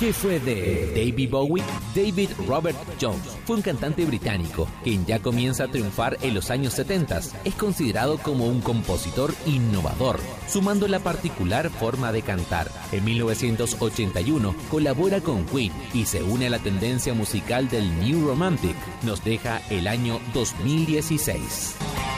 ¿Qué fue de David Bowie? David Robert Jones fue un cantante británico, quien ya comienza a triunfar en los años 70. Es considerado como un compositor innovador, sumando la particular forma de cantar. En 1981 colabora con Queen y se une a la tendencia musical del New Romantic. Nos deja el año 2016.